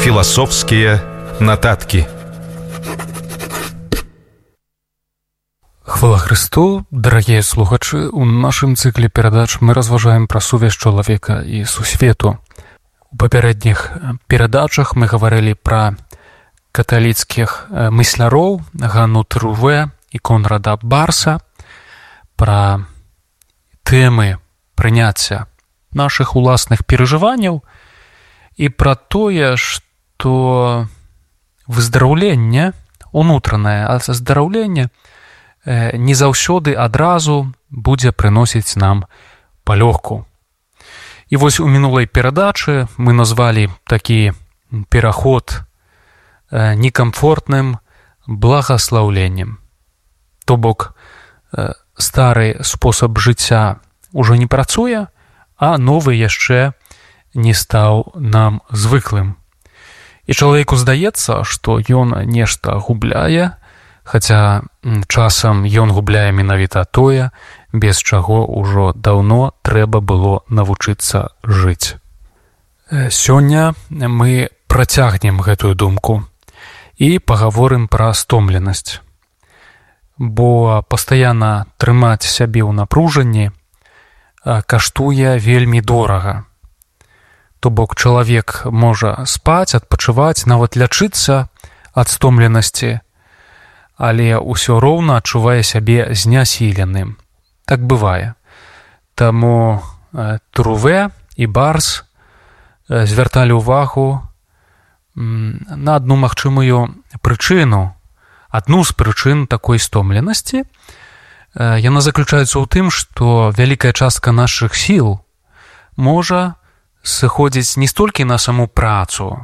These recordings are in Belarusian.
Філасофскія нататкі. Хвала Христу, дарагія слухачы, у нашым цыкле перадач мы разважаем пра сувязь чалавека і сусвету. У папярэдніх перадачах мы гаварылі пра каталіцкіх мысляроў Ганну Труве і Конрада Барса, пра тэмы прыняцця нашых уласных перажыванняў і пра тое, што выздараўленне, унутранае аздараўленне не заўсёды адразу будзе прыносіць нам палёгку. І вось у мінулай перадачы мы назвалі такі пераход некамфортным благаслаўленнем. То бок стары спосаб жыцця ўжо не працуе, а новы яшчэ не стаў нам звыклым. І чалавеку здаецца, што ён нешта губляе, хаця часам ён губляе менавіта тое, без чаго ўжо даўно трэба было навучыцца жыць. Сёння мы працягнем гэтую думку і пагаворым пра стомленасць. Бо пастаянна трымаць сябе ў напружанні каштуе вельмі дорага. То бок чалавек можа спаць, адпачываць, нават лячыцца ад стомленасці, але ўсё роўна адчувае сябе знясіленым. Так бывае. Таму Труве і Барс звярталі ўвагу на адну магчымую прычыну. Адну з прычын такой стомленасці. Яна заключаецца ў тым, што вялікая частка нашых сіл можа сыходзіць не столькі на саму працу,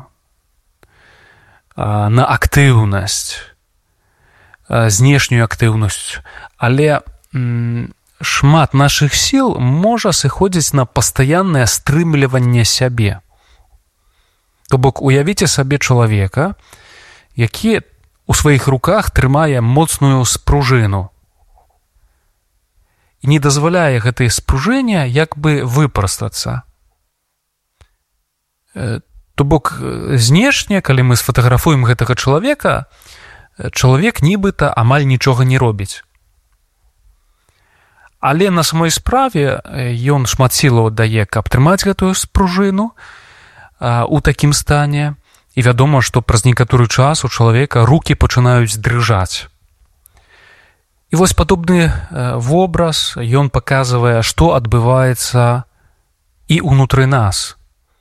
на актыўнасць, знешнюю актыўнасць, але шмат нашых сіл можа сыходзіць на пастаяннае стрымліванне сябе. То бок уявіце сабе чалавека, які у сваіх руках трымае моцную спружыну і не дазваляе гэтай спружыне як бы выпрастацца. То бок знешне, калі мы сфотаграфуем гэтага чалавека, чалавек нібыта амаль нічога не робіць. Але на самой справе ён шмат сілаў аддае, каб трымаць гэтую спружыну у такім стане. І вядома, што праз некаторы час у чалавека рукі пачынаюць дрыжаць. І вось падобны вобраз, ён паказвае, што адбываецца і ўнутры нас.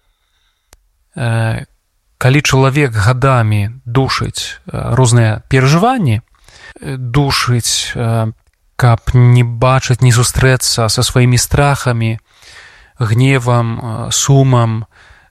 Калі чалавек гадамі душыць розныя перажыванні, душыць, каб не бачыць, не сустрэцца са сваімі страхамі, гневам, сумам,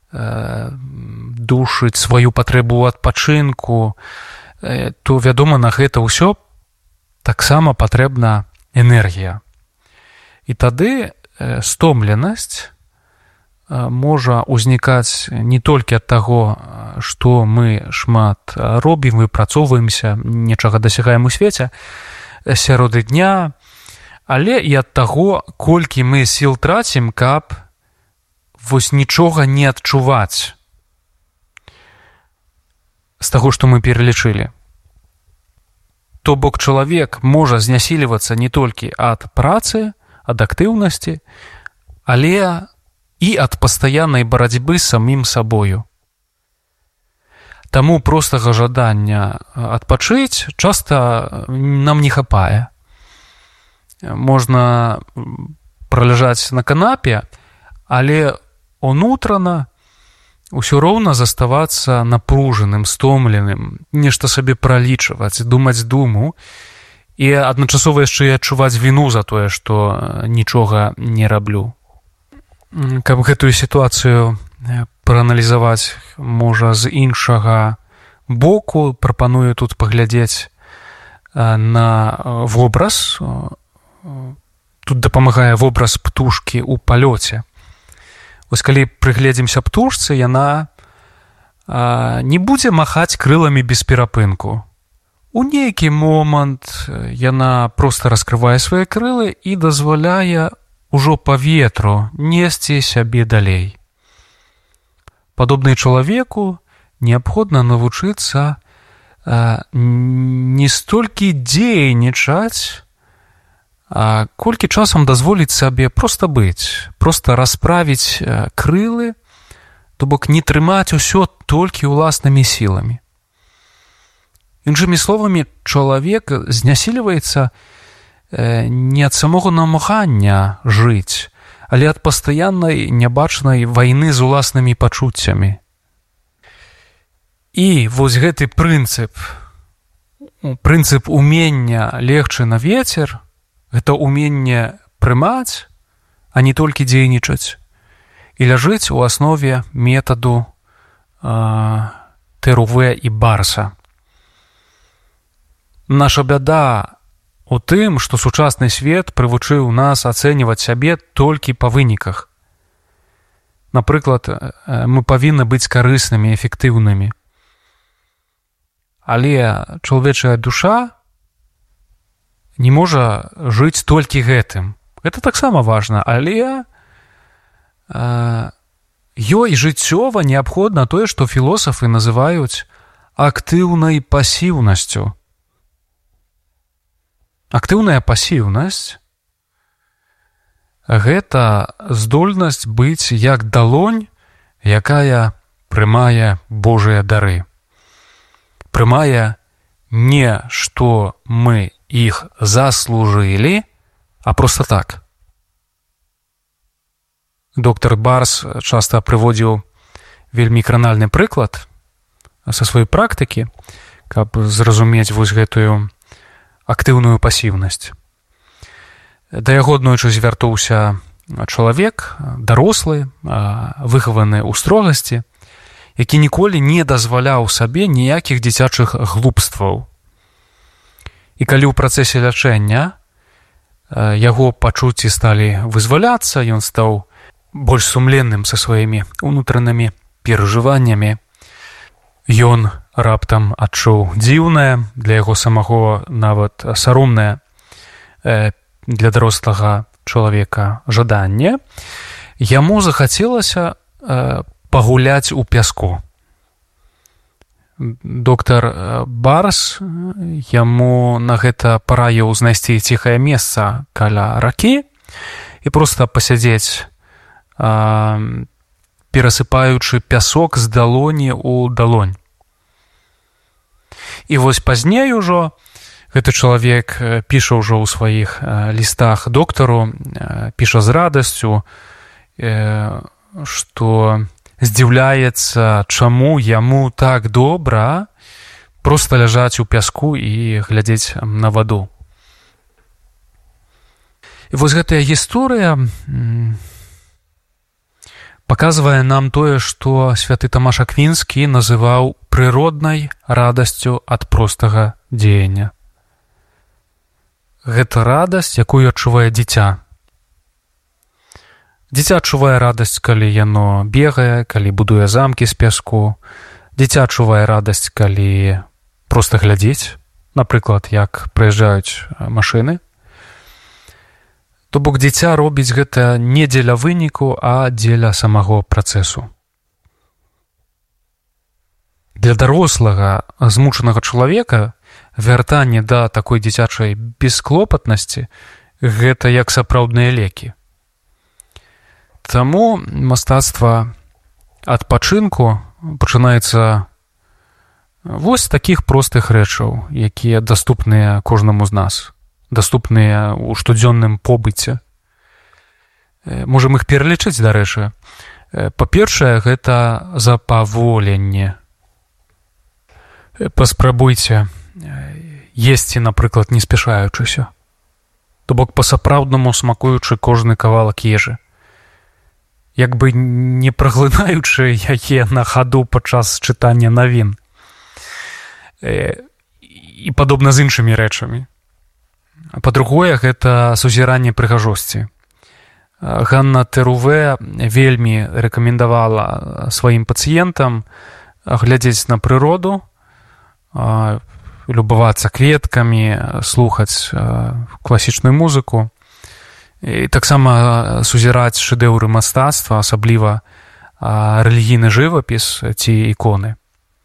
душыць сваю патрэбу адпачынку, то, вядома, на гэта ўсё таксама патрэбна энергія. І тады стомленасць можа ўзнікаць не толькі ад таго, што мы шмат робім, выпрацоўваемся, нечага дасягаем у свеце сярод дня, але і ад таго, колькі мы сіл трацім, каб вось нічога не адчуваць з таго, што мы пералічылі. То бок чалавек можа знясілівацца не толькі ад працы, ад актыўнасці, але і ад пастаяннай барацьбы з самім сабою. Таму простага жадання адпачыць часта нам не хапае. Можна праляжаць на канапе, але унутрана ўсё роўна заставацца напружаным, стомленым, нешта сабе пралічваць, думаць думу і адначасова яшчэ і адчуваць віну за тое, што нічога не раблю. Каб гэтую сітуацыю прааналізаваць, можа, з іншага боку, прапаную тут паглядзець на вобраз. Тут дапамагае вобраз птушкі ў палёце. Вось калі прыгледзімся птушцы, яна не будзе махаць крыламі без перапынку. У нейкі момант яна проста раскрывае свае крылы і дазваляе ужо паветру несці сябе далей. Падобна чалавеку, неабходна навучыцца не столькі дзейнічаць, а колькі часам дазволіць сабе проста быць, проста расправіць крылы, то бок не трымаць усё толькі ўласнымі сіламі. Іншымі словамі, чалавек знясільваецца не ад самога намагання жыць, але ад пастаяннай нябачнай вайны з уласнымі пачуццямі. І вось гэты прынцып умення легчы на вецер, гэта уменне прымаць, а не толькі дзейнічаць, і ляжыць у аснове метаду Теруве і Барса. Наша бяда у тым, што сучасны свет прывучыў нас ацэньваць сябе толькі па выніках. Напрыклад, мы павінны быць карыснымі, эфектыўнымі. Але чалавечая душа не можа жыць толькі гэтым. Гэта таксама важна, але ёй жыццёва неабходна тое, што філосафы называюць актыўнай пасіўнасцю. Актыўная пасіўнасць – гэта здольнасць быць як далонь, якая прымае Божыя дары. Прымае не што мы іх заслужылі, а проста так. Доктар Барс часта прыводзіў вельмі кранальны прыклад са сваёй практыкі, каб зразумець вось гэтую актыўную пасіўнасць. Да яго аднойчы звяртуўся чалавек, дарослы, выхаваны ў строгасці, які ніколі не дазваляў сабе ніякіх дзіцячых глупстваў. І калі ў працэсе лячэння яго пачуцці сталі вызваляцца, ён стаў больш сумленным са сваімі унутранымі перажываннямі, ён раптам адчуў дзіўнае, для яго самого нават саромнае для дарослага чалавека жаданне. Яму захацелася пагуляць у пяску. Доктар Барс яму на гэта параіў знайсці ціхае месца каля ракі і проста пасядзець, перасыпаючы пясок з далоні ў далонь. І вось пазней ужо гэты чалавек піша ўжо ў сваіх лістах доктару, піша з радасцю, што здзіўляецца, чаму яму так добра проста ляжаць у пяску і глядзець на ваду. І вось гэтая гісторыя паказвае нам тое, што святы Тамаш Аквінскі называў прыроднай радасцю ад простага дзеяння. Гэта радасць, якую адчувае дзіця. Дзіця адчувае радасць, калі яно бегае, калі будуе замкі з пяску. Дзіця адчувае радасць, калі проста глядзіць, напрыклад, як праязджаюць машыны. То бок дзіця робіць гэта не дзеля выніку, а дзеля самого працэсу. Для дарослага, змучанага чалавека вяртанне да такой дзіцячай бесклопатнасці гэта як сапраўдныя лекі. Таму мастацтва адпачынку пачынаецца вось з такіх простых рэчаў, якія даступныя кожнаму з нас, даступныя ў штодзённым побыце. Можам іх пералічыць, дарэчы. Па-першае, гэта запаволенне. Паспрабуйце есці, напрыклад, не спяшаючыся. То бок па-сапраўднаму смакуючы кожны кавалак ежы. Як бы не праглынаючы яе на хаду падчас чытання навін. І падобна з іншымі рэчамі. Па-другое, гэта сузіранне прыгажосці. Ганна Теруве вельмі рэкамендавала сваім пацыентам глядзець на прыроду, любавацца кветкамі, слухаць класічную музыку. І таксама сузіраць шэдэўры мастацтва, асабліва рэлігійны жывапіс ці іконы.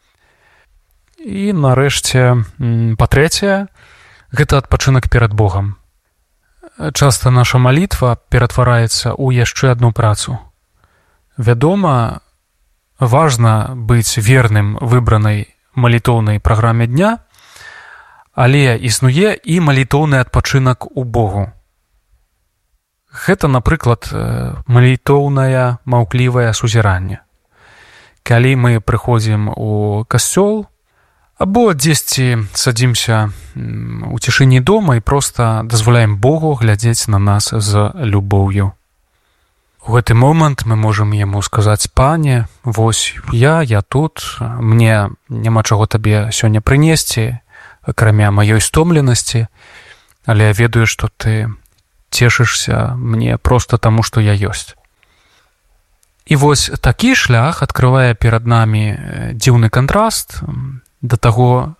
І нарэшце, па-трэцяе, гэта адпачынак перад Богам. Часта наша малітва ператвараецца ў яшчэ адну працу. Вядома, важна быць верным выбранай малітоўнай праграме дня, але існуе і малітоўны адпачынак у Богу. Гэта, напрыклад, малітоўнае маўклівае сузіранне. Калі мы прыходзім у касцёл, або дзесьці садзімся у цішыні дома і проста дазваляем Богу глядзець на нас з любоўю. У гэты момант мы можам яму сказаць: «Пане, вось я тут, мне няма чаго табе сёння прынесці, акрамя маёй стомленасці, але я ведаю, што ты цешышся мне проста таму, што я ёсць». І вось такі шлях адкрывае перад намі дзіўны кантраст да таго.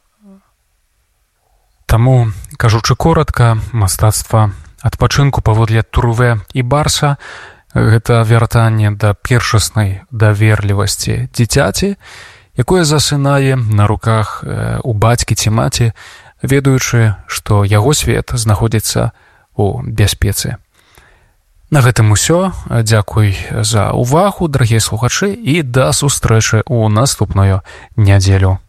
Таму, кажучы коратка, мастацтва адпачынку паводле Турве і Барса — гэта вяртанне да першаснай даверлівасці дзіцяці, якое засынае на руках у бацькі ці маці, ведаючы, што яго свет знаходзіцца у бяспецы. На гэтым усё. Дзякуй за ўвагу, дарагія слухачы, і да сустрэчы ў наступную нядзелю.